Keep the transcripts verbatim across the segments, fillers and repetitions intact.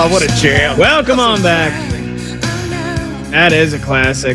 Oh, what a jam. Welcome on back. That is a classic.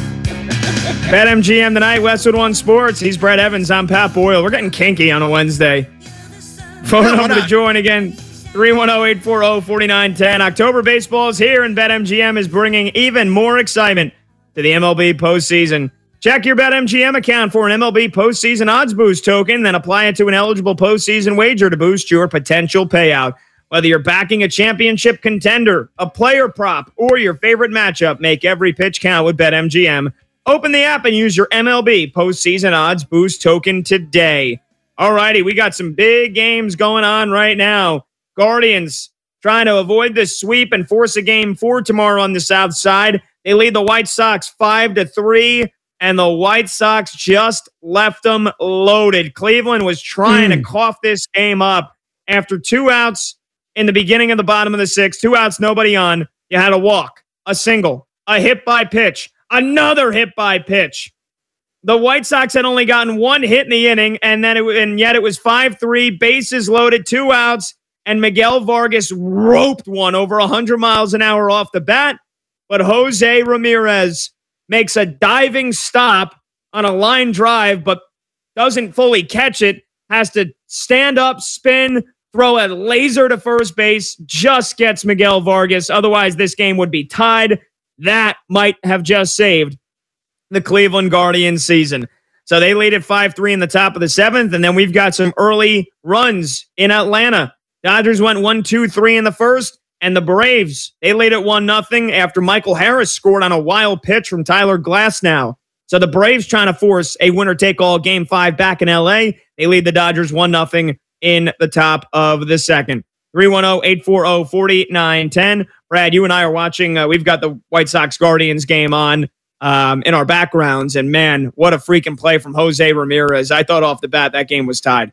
BetMGM tonight, Westwood One Sports. He's Brett Evans. I'm Pat Boyle. We're getting kinky on a Wednesday. Phone Yeah, number to join again, three one zero, eight four zero, four nine one zero. October baseball is here, and BetMGM is bringing even more excitement to the M L B postseason. Check your BetMGM account for an M L B postseason odds boost token, then apply it to an eligible postseason wager to boost your potential payout. Whether you're backing a championship contender, a player prop, or your favorite matchup, make every pitch count with BetMGM. Open the app and use your M L B postseason odds boost token today. All righty, we got some big games going on right now. Guardians trying to avoid the sweep and force a game four tomorrow on the south side. They lead the White Sox five to three. And the White Sox just left them loaded. Cleveland was trying mm. to cough this game up. After two outs in the beginning of the bottom of the sixth, two outs, nobody on, you had a walk, a single, a hit by pitch, another hit by pitch. The White Sox had only gotten one hit in the inning, and then it, and yet it was five three, bases loaded, two outs, and Miguel Vargas roped one over one hundred miles an hour off the bat. But Jose Ramirez makes a diving stop on a line drive, but doesn't fully catch it, has to stand up, spin, throw a laser to first base, just gets Miguel Vargas. Otherwise, this game would be tied. That might have just saved the Cleveland Guardians season. So they lead at five three in the top of the seventh, and then we've got some early runs in Atlanta. Dodgers went one two three in the first. And the Braves, they lead at one nothing after Michael Harris scored on a wild pitch from Tyler Glasnow. So the Braves trying to force a winner-take-all game five back in L A. They lead the Dodgers one nothing in the top of the second. three one zero, eight four zero, four nine one zero. Brad, you and I are watching. Uh, we've got the White Sox Guardians game on um, in our backgrounds. And, man, what a freaking play from Jose Ramirez. I thought off the bat that game was tied.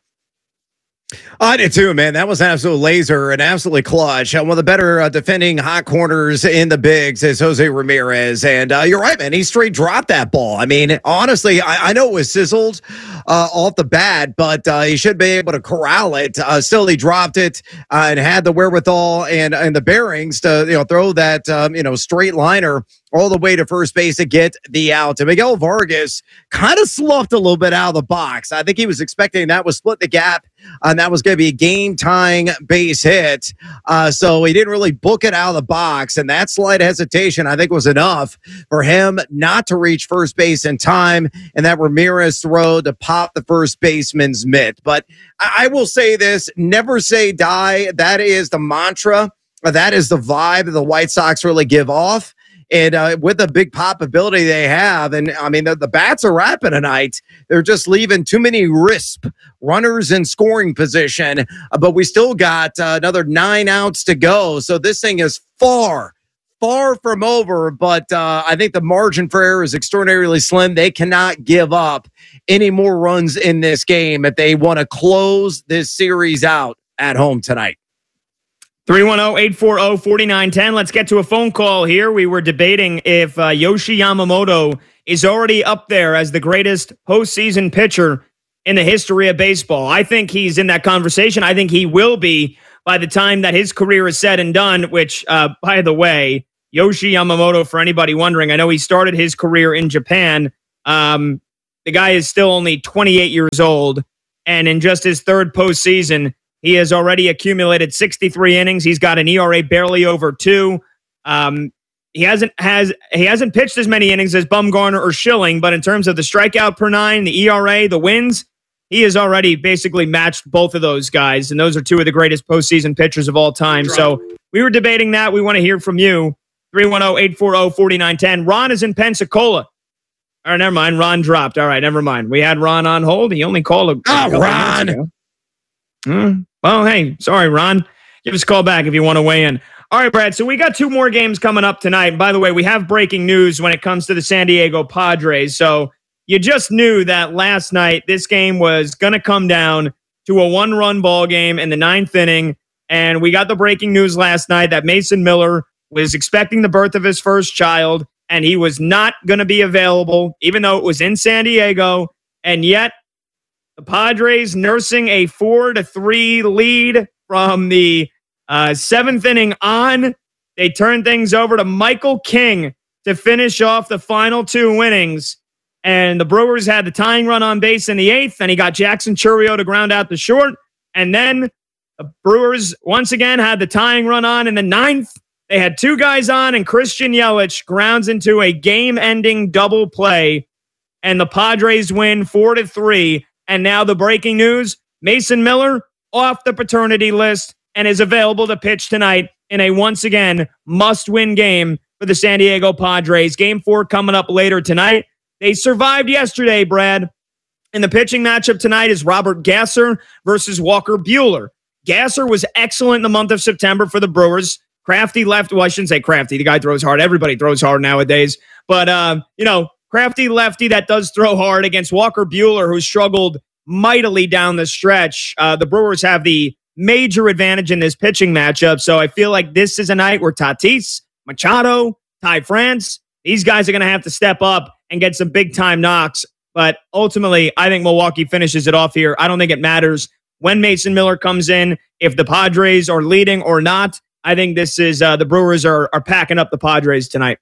I did too, man. That was an absolute laser and absolutely clutch. Uh, one of the better uh, defending hot corners in the bigs is Jose Ramirez. And uh, you're right, man. He straight dropped that ball. I mean, honestly, I, I know it was sizzled uh, off the bat, but uh, he should be able to corral it. Uh, still, he dropped it uh, and had the wherewithal and, and the bearings to you know throw that um, you know straight liner all the way to first base to get the out. And Miguel Vargas kind of sloughed a little bit out of the box. I think he was expecting that was split the gap, and that was going to be a game-tying base hit. Uh, so he didn't really book it out of the box, and that slight hesitation, I think, was enough for him not to reach first base in time, and that Ramirez throw to pop the first baseman's mitt. But I, I will say this, never say die. That is the mantra. That is the vibe that the White Sox really give off. And uh, with the big pop ability they have, and I mean, the, the bats are rapping tonight. They're just leaving too many R I S P runners in scoring position. Uh, but we still got uh, another nine outs to go. So this thing is far, far from over. But uh, I think the margin for error is extraordinarily slim. They cannot give up any more runs in this game if they want to close this series out at home tonight. three one zero, eight four zero, four nine one zero. Let's get to a phone call here. We were debating if uh, Yoshi Yamamoto is already up there as the greatest postseason pitcher in the history of baseball. I think he's in that conversation. I think he will be by the time that his career is said and done, which, uh, by the way, Yoshi Yamamoto, for anybody wondering, I know he started his career in Japan. Um, the guy is still only twenty-eight years old, and in just his third postseason, he has already accumulated sixty-three innings. He's got an E R A barely over two. Um, he hasn't has he hasn't pitched as many innings as Bumgarner or Schilling, but in terms of the strikeout per nine, the E R A, the wins, he has already basically matched both of those guys, and those are two of the greatest postseason pitchers of all time. So we were debating that. We want to hear from you. three one zero, eight four zero, four nine one zero. Ron is in Pensacola. All right, never mind. Ron dropped. All right, never mind. We had Ron on hold. He only called a, oh, a Ron. Hmm. Well, hey, sorry, Ron. Give us a call back if you want to weigh in. All right, Brad, so we got two more games coming up tonight. And by the way, we have breaking news when it comes to the San Diego Padres. So you just knew that last night this game was going to come down to a one-run ball game in the ninth inning. And we got the breaking news last night that Mason Miller was expecting the birth of his first child, and he was not going to be available, even though it was in San Diego. And yet, the Padres nursing a four to three lead from the Uh, seventh inning on, they turn things over to Michael King to finish off the final two innings. And the Brewers had the tying run on base in the eighth, and he got Jackson Chourio to ground out the short. And then the Brewers once again had the tying run on in the ninth. They had two guys on, and Christian Yelich grounds into a game-ending double play. And the Padres win four to three. And now the breaking news, Mason Miller off the paternity list and is available to pitch tonight in a once again must-win game for the San Diego Padres. Game four coming up later tonight. They survived yesterday, Brad. And the pitching matchup tonight is Robert Gasser versus Walker Buehler. Gasser was excellent in the month of September for the Brewers. Crafty left, well, I shouldn't say crafty. The guy throws hard. Everybody throws hard nowadays. But, uh, you know, crafty lefty that does throw hard against Walker Buehler, who struggled mightily down the stretch. Uh, the Brewers have the major advantage in this pitching matchup. So I feel like this is a night where Tatis, Machado, Ty France, these guys are going to have to step up and get some big-time knocks. But ultimately, I think Milwaukee finishes it off here. I don't think it matters when Mason Miller comes in, if the Padres are leading or not. I think this is uh, the Brewers are are packing up the Padres tonight.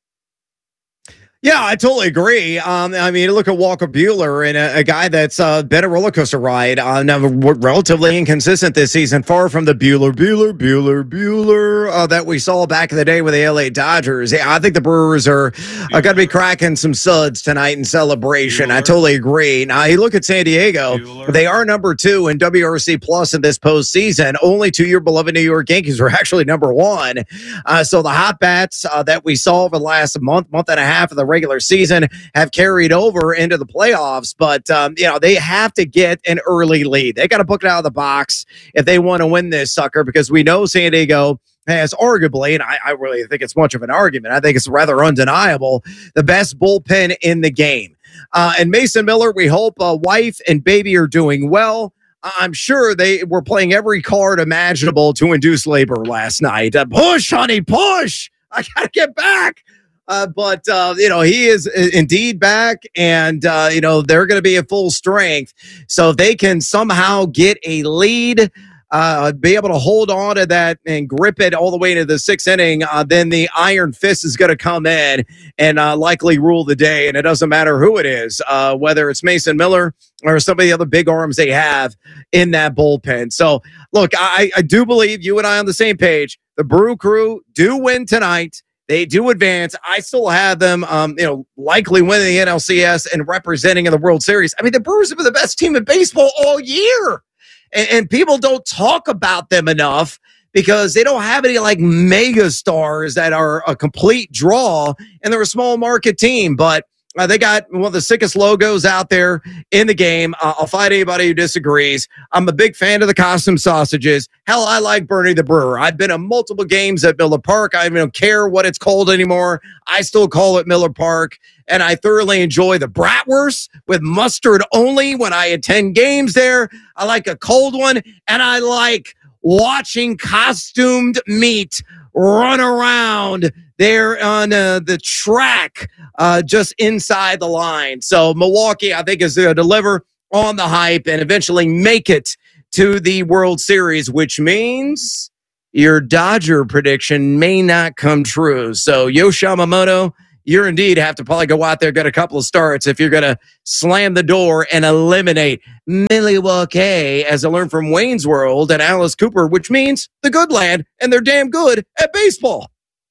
Yeah, I totally agree. Um, I mean, look at Walker Buehler and a, a guy that's uh, been a roller coaster ride. Uh, now, relatively inconsistent this season, far from the Buehler, Buehler, Buehler, Buehler uh, that we saw back in the day with the L A Dodgers. Yeah, I think the Brewers are, are going to be cracking some suds tonight in celebration. Buehler. I totally agree. Now, you look at San Diego; Buehler. They are number two in W R C plus in this postseason. Only to your beloved New York Yankees are actually number one. Uh, so the hot bats uh, that we saw over the last month, month and a half of the regular season have carried over into the playoffs, but um, you know, they have to get an early lead. They got to book it out of the box if they want to win this sucker, because we know San Diego has arguably, and I, I really think it's much of an argument, I think it's rather undeniable, the best bullpen in the game. Uh, and Mason Miller, we hope uh, wife and baby are doing well. I'm sure they were playing every card imaginable to induce labor last night. Uh, push, honey, push! I gotta get back. Uh, but, uh, you know, he is indeed back, and, uh, you know, they're going to be at full strength. So if they can somehow get a lead, uh, be able to hold on to that and grip it all the way into the sixth inning, uh, then the iron fist is going to come in and uh, likely rule the day. And it doesn't matter who it is, uh, whether it's Mason Miller or some of the other big arms they have in that bullpen. So, look, I, I do believe you and I on the same page. The Brew Crew do win tonight. They do advance. I still have them, um, you know, likely winning the N L C S and representing in the World Series. I mean, the Brewers have been the best team in baseball all year. And, and people don't talk about them enough because they don't have any, like, mega stars that are a complete draw, and they're a small market team. But Uh, they got one of the sickest logos out there in the game. Uh, I'll fight anybody who disagrees. I'm a big fan of the costume sausages. Hell, I like Bernie the Brewer. I've been to multiple games at Miller Park. I don't care what it's called anymore. I still call it Miller Park. And I thoroughly enjoy the bratwurst with mustard only when I attend games there. I like a cold one. And I like watching costumed meat run around there on uh, the track uh, just inside the line. So Milwaukee, I think, is going to deliver on the hype and eventually make it to the World Series, which means your Dodger prediction may not come true. So Yoshi Yamamoto, you're indeed have to probably go out there, get a couple of starts if you're going to slam the door and eliminate Milwaukee, as I learned from Wayne's World and Alice Cooper, which means the good land, and they're damn good at baseball.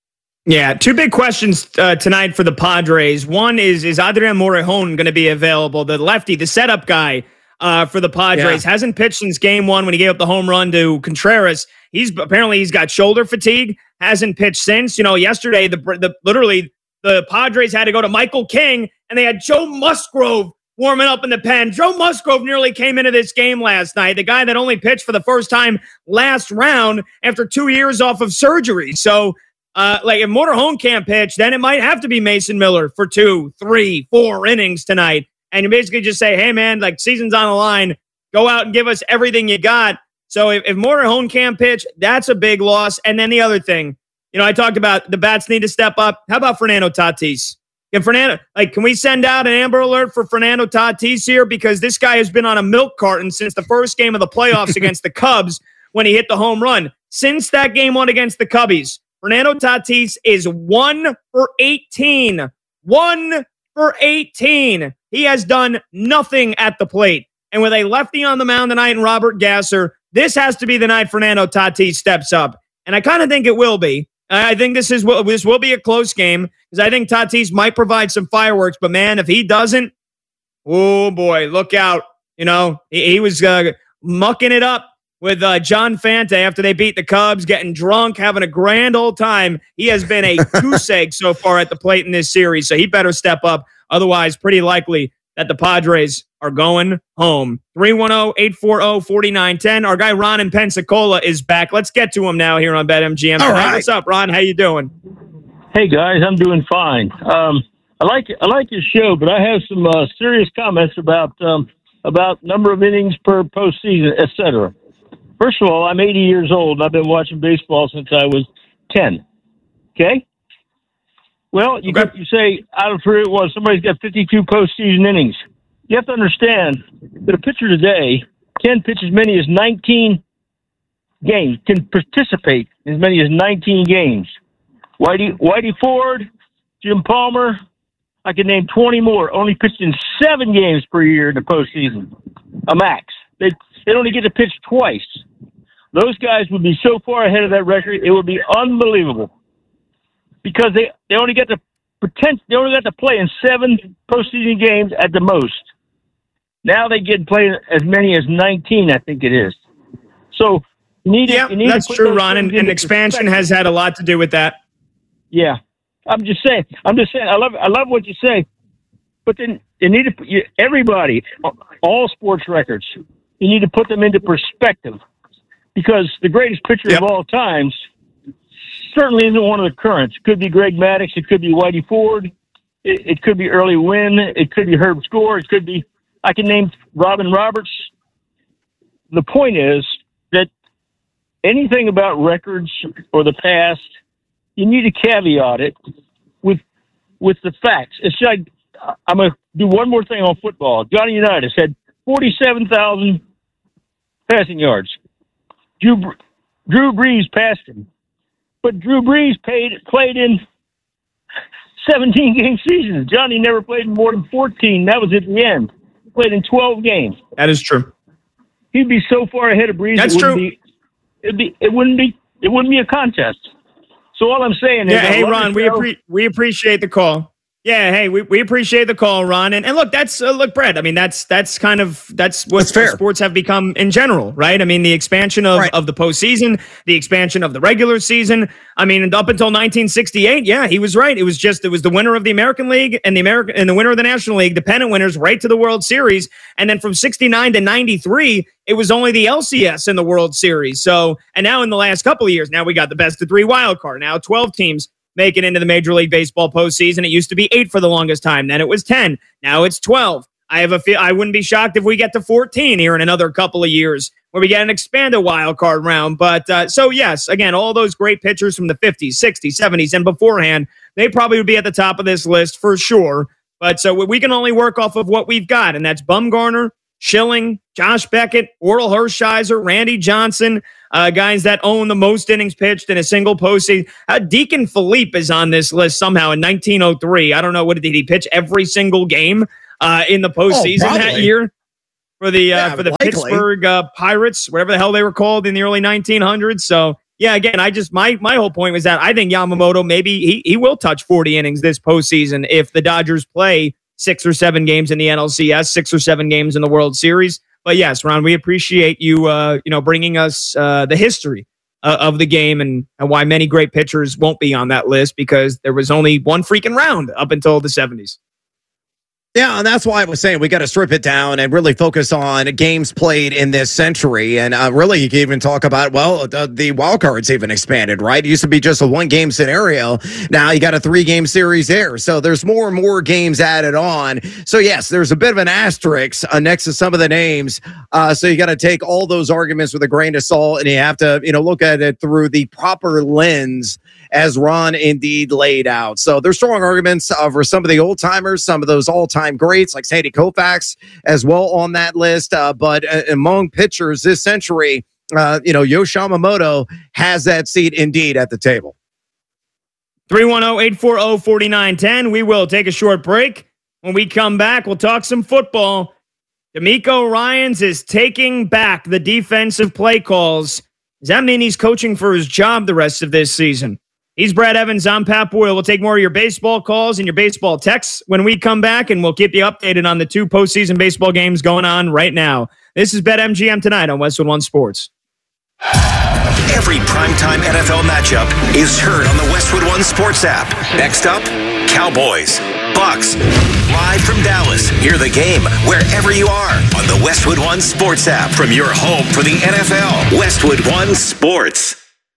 Yeah, two big questions uh, tonight for the Padres. One is, is Adrian Morejon going to be available? The lefty, the setup guy uh, for the Padres, yeah. hasn't pitched since game one when he gave up the home run to Contreras. He's apparently he's got shoulder fatigue, hasn't pitched since. You know, yesterday, the the literally the Padres had to go to Michael King, and they had Joe Musgrove warming up in the pen. Joe Musgrove nearly came into this game last night, the guy that only pitched for the first time last round after two years off of surgery. So, Uh, like if Morejon can't pitch, then it might have to be Mason Miller for two, three, four innings tonight. And you basically just say, hey, man, like season's on the line. Go out and give us everything you got. So if, if Morejon can't pitch, that's a big loss. And then the other thing, you know, I talked about the bats need to step up. How about Fernando Tatis? Can Fernando, like, can we send out an Amber Alert for Fernando Tatis here? Because this guy has been on a milk carton since the first game of the playoffs against the Cubs when he hit the home run. since that game one against the Cubbies, Fernando Tatis is one for eighteen. One for eighteen. He has done nothing at the plate. And with a lefty on the mound tonight and Robert Gasser, this has to be the night Fernando Tatis steps up. And I kind of think it will be. I think this is this will be a close game because I think Tatis might provide some fireworks. But, man, if he doesn't, oh, boy, look out. You know, he, he was uh, mucking it up with uh, John Fante after they beat the Cubs, getting drunk, having a grand old time. He has been a goose egg so far at the plate in this series, so he better step up. Otherwise, pretty likely that the Padres are going home. three one zero, eight four zero, four nine one zero. Our guy Ron in Pensacola is back. Let's get to him now here on BetMGM. All right. What's up, Ron? How you doing? Hey, guys. I'm doing fine. Um, I like I like your show, but I have some uh, serious comments about um, about number of innings per postseason, et cetera. First of all, I'm eighty years old, and I've been watching baseball since I was ten. Okay? Well, you, okay. got, you say, out of three, well, somebody's got fifty-two postseason innings. You have to understand that a pitcher today can pitch as many as nineteen games, can participate in as many as nineteen games. Whitey, Whitey Ford, Jim Palmer, I can name twenty more, only pitched in seven games per year in the postseason, a max. They, they only get to pitch twice. Those guys would be so far ahead of that record, it would be unbelievable. Because they, they only get to pretend, they only got to play in seven postseason games at the most. Now they get played as many as nineteen, I think it is. So you need yeah, to, you need that's to put true, Ron. And, and expansion has had a lot to do with that. Yeah, I'm just saying. I'm just saying. I love I love what you say, but then you need to put you, everybody, all sports records. You need to put them into perspective because the greatest pitcher yep. of all times certainly isn't one of the currents. It could be Greg Maddux. It could be Whitey Ford. It, it could be Early Wynn. It could be Herb Score. It could be, I can name Robin Roberts. The point is that anything about records or the past, you need to caveat it with with the facts. It's like, I'm going to do one more thing on football. Johnny Unitas had forty-seven thousand passing yards. Drew, Drew Brees passed him. But Drew Brees paid, played in seventeen-game seasons. Johnny never played in more than fourteen. That was at the end. He played in twelve games. That is true. He'd be so far ahead of Brees. That's it true. Be, it'd be, it wouldn't be. It wouldn't be a contest. So all I'm saying is, yeah. Hey, Ron, we appre- we appreciate the call. Yeah, hey, we, we appreciate the call, Ron. And, and look, that's, uh, look, Brett, I mean, that's that's kind of, that's what that's fair. Sports have become in general, right? I mean, the expansion of, right. of the postseason, the expansion of the regular season. I mean, up until nineteen sixty-eight, yeah, he was right. It was just, it was the winner of the American League and the American and the winner of the National League, the pennant winners right to the World Series. And then from sixty-nine to ninety-three, it was only the L C S in the World Series. So, and now in the last couple of years, now we got the best of three wild card. Now twelve teams make it into the Major League Baseball postseason. It used to be eight for the longest time. Then it was ten. Now it's twelve. I have a feel. I wouldn't be shocked if we get to fourteen here in another couple of years, where we get an expanded wild card round. But uh, so yes, again, all those great pitchers from the fifties, sixties, seventies, and beforehand, they probably would be at the top of this list for sure. But so we can only work off of what we've got, and that's Bumgarner, Schilling, Josh Beckett, Orel Hershiser, Randy Johnson. Uh, guys that own the most innings pitched in a single postseason. Uh, Deacon Philippe is on this list somehow in nineteen oh three. I don't know, what did he pitch every single game uh, in the postseason oh, that year for the uh, yeah, for the likely. Pittsburgh uh, Pirates, whatever the hell they were called in the early nineteen hundreds. So yeah, again, I just my my whole point was that I think Yamamoto maybe he he will touch forty innings this postseason if the Dodgers play six or seven games in the N L C S, six or seven games in the World Series. But yes, Ron, we appreciate you, uh, you know, bringing us uh, the history uh, of the game and, and why many great pitchers won't be on that list because there was only one freaking round up until the seventies. Yeah, and that's why I was saying we got to strip it down and really focus on games played in this century. And uh, really, you can even talk about, well, the, the wild cards even expanded, right? It used to be just a one-game scenario. Now you got a three-game series there. So there's more and more games added on. So, yes, there's a bit of an asterisk uh, next to some of the names. Uh, so you got to take all those arguments with a grain of salt, and you have to, you know, look at it through the proper lens as Ron indeed laid out. So there's strong arguments uh, for some of the old timers, some of those all-time greats like Sandy Koufax as well on that list. Uh, but uh, among pitchers this century, uh, you know, Yosh Yamamoto has that seat indeed at the table. three one zero, eight four zero, four nine one zero. We will take a short break. When we come back, we'll talk some football. D'Amico Ryans is taking back the defensive play calls. Does that mean he's coaching for his job the rest of this season? He's Brad Evans. I'm Pat Boyle. We'll take more of your baseball calls and your baseball texts when we come back, and we'll keep you updated on the two postseason baseball games going on right now. This is BetMGM Tonight on Westwood One Sports. Every primetime N F L matchup is heard on the Westwood One Sports app. Next up, Cowboys, Bucks. Live from Dallas, hear the game wherever you are on the Westwood One Sports app from your home for the N F L. Westwood One Sports.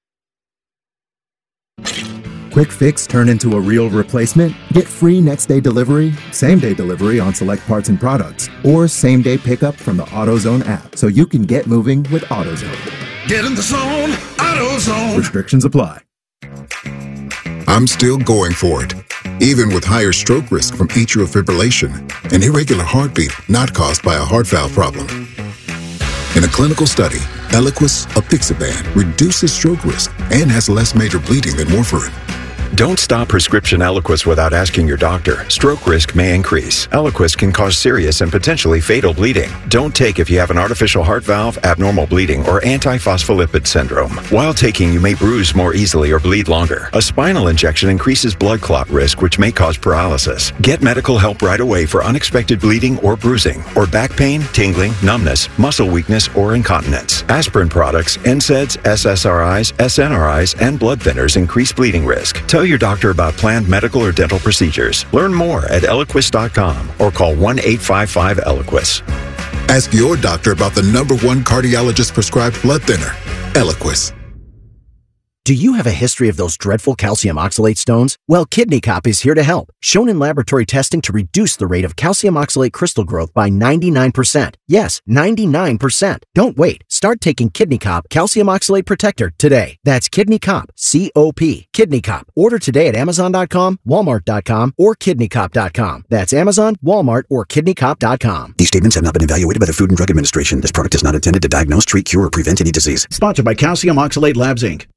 Quick fix turn into a real replacement? Get free next day delivery, same day delivery on select parts and products, or same day pickup from the AutoZone app so you can get moving with AutoZone. Get in the zone, AutoZone. Restrictions apply. I'm still going for it, even with higher stroke risk from atrial fibrillation, an irregular heartbeat not caused by a heart valve problem. In a clinical study, Eliquis apixaban reduces stroke risk and has less major bleeding than warfarin. Don't stop prescription Eliquis without asking your doctor. Stroke risk may increase. Eliquis can cause serious and potentially fatal bleeding. Don't take if you have an artificial heart valve, abnormal bleeding, or antiphospholipid syndrome. While taking, you may bruise more easily or bleed longer. A spinal injection increases blood clot risk, which may cause paralysis. Get medical help right away for unexpected bleeding or bruising, or back pain, tingling, numbness, muscle weakness, or incontinence. Aspirin products, N SAIDs, S S R Is, S N R Is, and blood thinners increase bleeding risk. Tell your doctor about planned medical or dental procedures. Learn more at Eliquis dot com or call one eight five five Eliquis. Ask your doctor about the number one cardiologist prescribed blood thinner, Eliquis. Do you have a history of those dreadful calcium oxalate stones? Well, Kidney Cop is here to help. Shown in laboratory testing to reduce the rate of calcium oxalate crystal growth by ninety-nine percent. Yes, ninety-nine percent. Don't wait. Start taking Kidney Cop Calcium Oxalate Protector today. That's Kidney Cop, C O P. Kidney Cop. Order today at Amazon dot com, Walmart dot com, or Kidney Cop dot com. That's Amazon, Walmart, or Kidney Cop dot com. These statements have not been evaluated by the Food and Drug Administration. This product is not intended to diagnose, treat, cure, or prevent any disease. Sponsored by Calcium Oxalate Labs, Incorporated.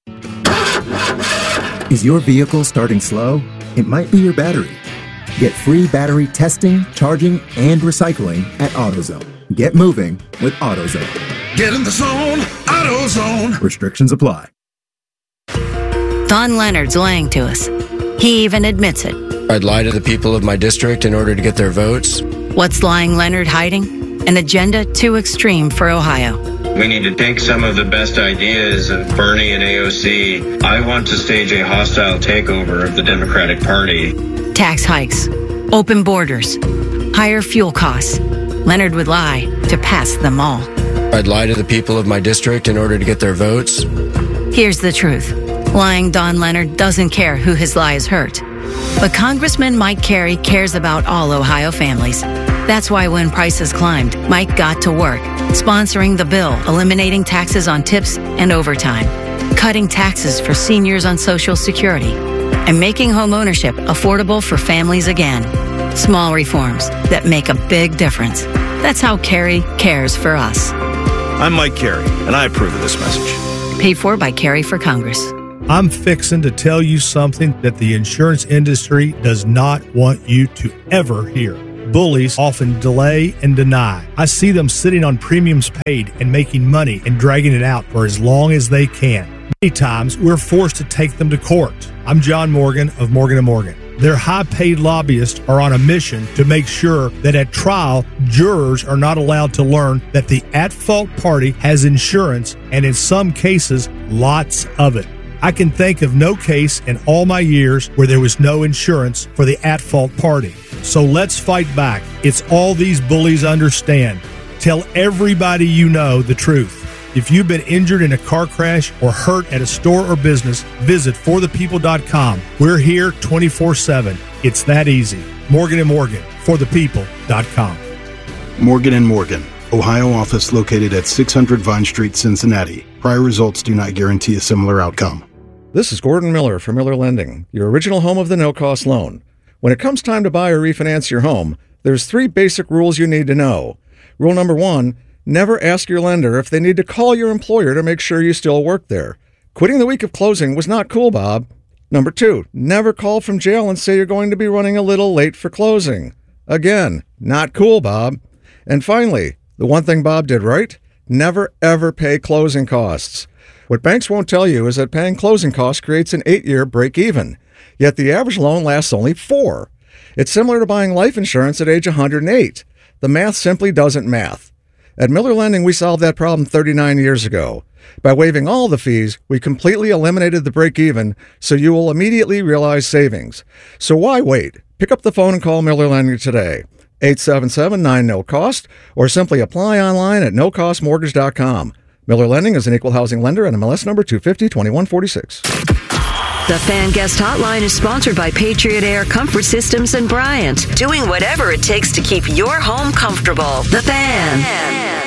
Is your vehicle starting slow? It might be your battery. Get free battery testing, charging, and recycling at AutoZone. Get moving with AutoZone. Get in the zone, AutoZone. Restrictions apply. Don Leonard's lying to us. He even admits it. I'd lie to the people of my district in order to get their votes. What's lying Leonard hiding? An agenda too extreme for Ohio. We need to take some of the best ideas of Bernie and A O C. I want to stage a hostile takeover of the Democratic Party. Tax hikes, open borders, higher fuel costs. Leonard would lie to pass them all. I'd lie to the people of my district in order to get their votes. Here's the truth. Lying Don Leonard doesn't care who his lies hurt. But Congressman Mike Carey cares about all Ohio families. That's why when prices climbed, Mike got to work, sponsoring the bill, eliminating taxes on tips and overtime, cutting taxes for seniors on Social Security, and making home ownership affordable for families again. Small reforms that make a big difference. That's how Carey cares for us. I'm Mike Carey, and I approve of this message. Paid for by Carey for Congress. I'm fixing to tell you something that the insurance industry does not want you to ever hear. Bullies often delay and deny. I see them sitting on premiums paid and making money and dragging it out for as long as they can. Many times, we're forced to take them to court. I'm John Morgan of Morgan and Morgan. Their high-paid lobbyists are on a mission to make sure that at trial, jurors are not allowed to learn that the at-fault party has insurance, and in some cases, lots of it. I can think of no case in all my years where there was no insurance for the at-fault party. So let's fight back. It's all these bullies understand. Tell everybody you know the truth. If you've been injured in a car crash or hurt at a store or business, visit for the people dot com. We're here twenty-four seven. It's that easy. Morgan and Morgan, for the people dot com. Morgan and Morgan, Ohio office located at six hundred Vine Street, Cincinnati. Prior results do not guarantee a similar outcome. This is Gordon Miller from Miller Lending, your original home of the no-cost loan. When it comes time to buy or refinance your home, there's three basic rules you need to know. Rule number one, Never ask your lender if they need to call your employer to make sure you still work there. Quitting the week of closing was not cool, Bob. Number two, never call from jail and say you're going to be running a little late for closing. Again, not cool, Bob. And finally, the one thing Bob did right, never ever pay closing costs. What banks won't tell you is that paying closing costs creates an eight-year break-even, yet the average loan lasts only four. It's similar to buying life insurance at age one hundred eight. The math simply doesn't math. At Miller Lending, we solved that problem thirty-nine years ago. By waiving all the fees, we completely eliminated the break-even, so you will immediately realize savings. So why wait? Pick up the phone and call Miller Lending today. eight seven seven, nine, N O, COST, or simply apply online at no cost mortgage dot com. Miller Lending is an equal housing lender and M L S number two fifty, twenty-one forty-six. The Fan Guest Hotline is sponsored by Patriot Air Comfort Systems and Bryant, doing whatever it takes to keep your home comfortable. The Fan.